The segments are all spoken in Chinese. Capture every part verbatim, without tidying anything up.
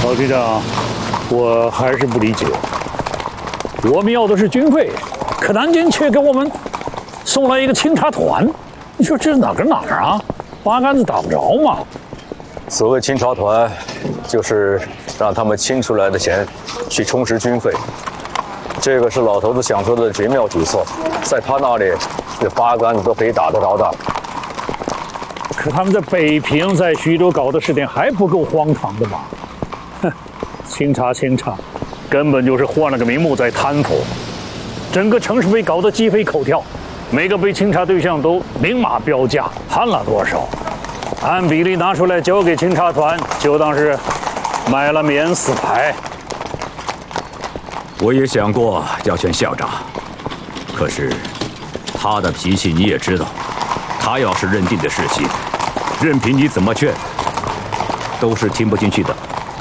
老局长，我还是不理解，我们要的是军费，可南京却给我们送来一个清查团，你说这是哪跟哪儿啊？八竿子打不着嘛。 所谓清查团，就是让他们清出来的钱去充实军费。这个是老头子想出的绝妙举措，在他那里，这八竿子都可以打得着的。 可他们在北平、在徐州搞的事情还不够荒唐的吗？哼，清查清查，根本就是换了个名目在贪腐。整个城市被搞得鸡飞狗跳，每个被清查对象都明码标价，贪了多少，按比例拿出来交给清查团，就当是买了免死牌。 我也想过要劝校长，可是他的脾气你也知道，他要是认定的事情，任凭你怎么劝，都是听不进去的。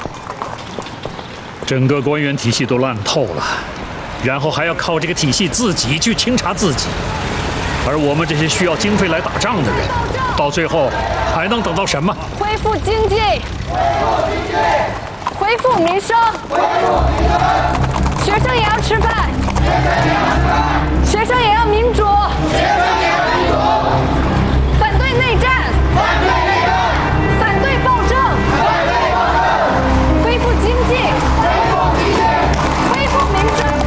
整个官员体系都烂透了，然后还要靠这个体系自己去清查自己，而我们这些需要经费来打仗的人，到最后还能等到什么？ 恢复经济，恢复民生，学生也要吃饭，学生也要民主，反对内战，反对暴政，恢复经济，恢复民生，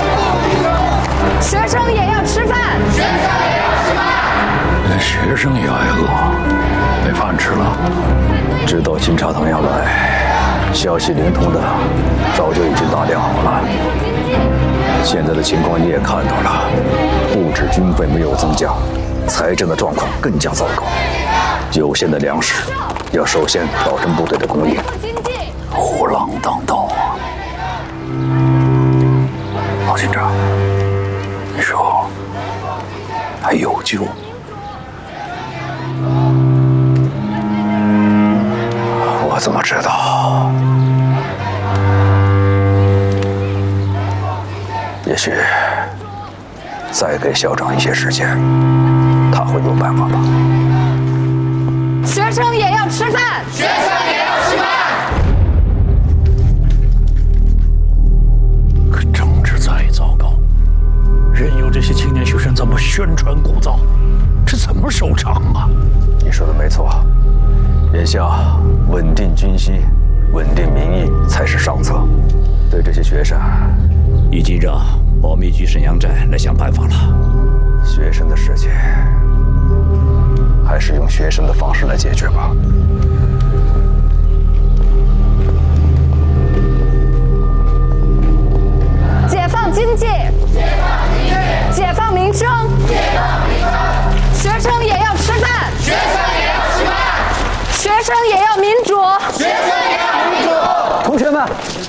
学生也要吃饭，学生也要吃饭， 连学生也挨饿，没饭吃了。 知道清查团要来，消息灵通的早就已经打点好了。现在的情况你也看到了，不止军费没有增加，财政的状况更加糟糕。有限的粮食要首先保证部队的供应。 虎狼当道啊！老警长，你说还有救？ 我怎么知道？也许再给校长一些时间，他会有办法吧。 学生也要吃饭，学生也要吃饭。 可政治再糟糕，任由这些青年学生这么宣传鼓噪，这怎么收场啊？ 你说的没错，眼下稳定军心、稳定民意才是上策。对这些学生， 已经让保密局沈阳寨来想办法了。 学生的事情，还是用学生的方式来解决吧。 解放经济，解放民生，学生也要吃饭，学生也要吃饭，学生也要民主，学生也要民主。 同学们，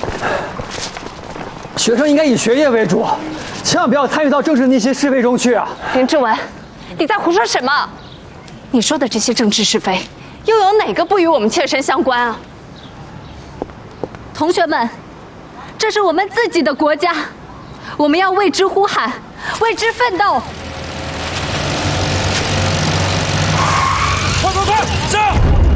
学生应该以学业为主，千万不要参与到政治的那些是非中去啊！ 林志文，你在胡说什么？你说的这些政治是非，又有哪个不与我们切身相关啊？同学们，这是我们自己的国家，我们要为之呼喊，为之奋斗。 快快快，上！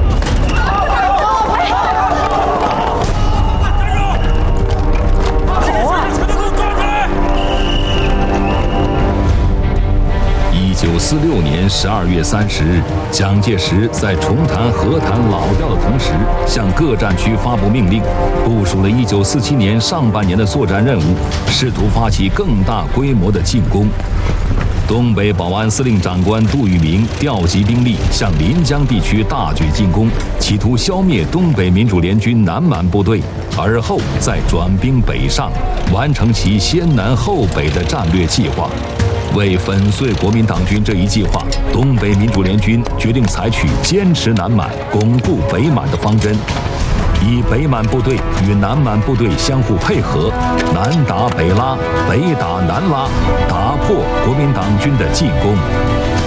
一九四六年十二月三十日，蒋介石在重谈和谈老调的同时，向各战区发布命令，部署了一九四七年上半年的作战任务，试图发起更大规模的进攻。东北保安司令长官杜聿明调集兵力向临江地区大举进攻，企图消灭东北民主联军南满部队，而后再转兵北上，完成其先南后北的战略计划。为粉碎国民党军这一计划，东北民主联军决定采取坚持南满、巩固北满的方针，以北满部队与南满部队相互配合，南打北拉，北打南拉，打破国民党军的进攻。